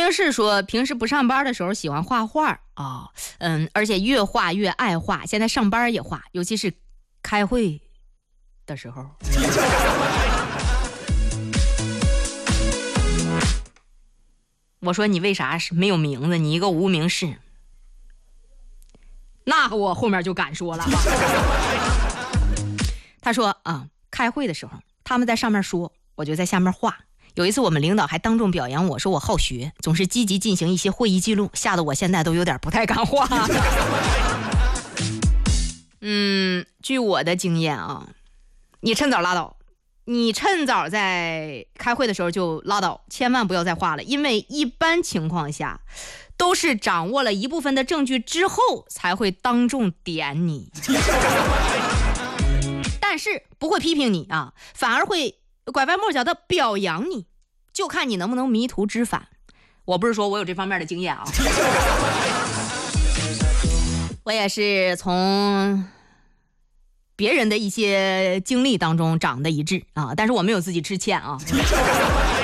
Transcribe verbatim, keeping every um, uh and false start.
博士说，平时不上班的时候喜欢画画啊、哦，嗯，而且越画越爱画，现在上班也画，尤其是开会的时候。我说你为啥是没有名字？你一个无名氏。那我后面就敢说了。他说啊，开会的时候他们在上面说，我就在下面画。有一次我们领导还当众表扬我说我好学，总是积极进行一些会议记录，吓得我现在都有点不太敢画。嗯，据我的经验啊，你趁早拉倒，你趁早在开会的时候就拉倒，千万不要再画了，因为一般情况下都是掌握了一部分的证据之后才会当众点你。但是不会批评你啊，反而会拐弯抹角的表扬你，就看你能不能迷途知返。我不是说我有这方面的经验啊，我也是从别人的一些经历当中长的一致啊，但是我没有自己吃堑啊。